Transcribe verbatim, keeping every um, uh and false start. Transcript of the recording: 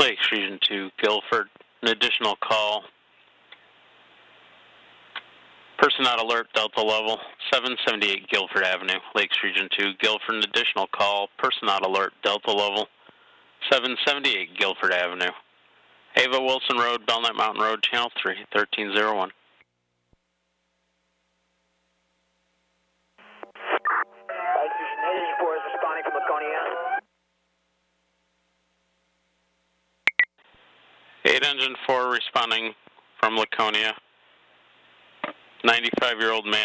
Lakes Region two, Guilford, an additional call. Person not alert, Delta level, seven seventy-eight Guilford Avenue, Lakes Region two, Guilford, an additional call. Person not alert, Delta level, seven seventy-eight Guilford Avenue. Ava Wilson Road, Belknap Mountain Road, Channel three, thirteen oh one. eight four is responding from Laconia. eight Engine four responding from Laconia. ninety-five-year-old man.